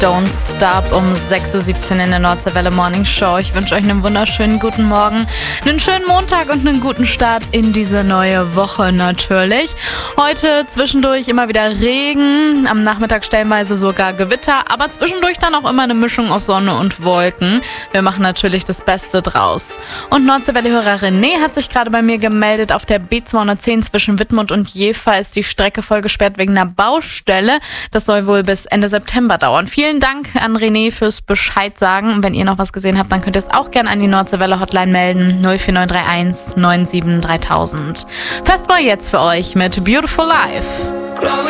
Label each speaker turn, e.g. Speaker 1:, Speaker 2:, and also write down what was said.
Speaker 1: Don't Stop um 6.17 Uhr in der Nordseewelle Morning Show. Ich wünsche euch einen wunderschönen guten Morgen, einen schönen Montag und einen guten Start in diese neue Woche natürlich. Heute zwischendurch immer wieder Regen, am Nachmittag stellenweise sogar Gewitter, aber zwischendurch dann auch immer eine Mischung aus Sonne und Wolken. Wir machen natürlich das Beste draus. Und Nordseewelle-Hörer René hat sich gerade bei mir gemeldet. Auf der B210 zwischen Wittmund und Jever ist die Strecke voll gesperrt wegen einer Baustelle. Das soll wohl bis Ende September dauern. Vielen Dank an René fürs Bescheid sagen. Und wenn ihr noch was gesehen habt, dann könnt ihr es auch gerne an die Nordseewelle Hotline melden. 04931 97 3000. Festball jetzt für euch mit Beautiful Life.